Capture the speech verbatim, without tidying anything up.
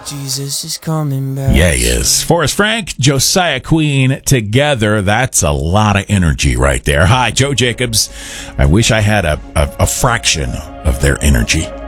Jesus is coming back. Yeah, he is. Forrest Frank, Josiah Queen together. That's a lot of energy right there. Hi, Joe Jacobs. I wish I had a, a, a fraction of their energy.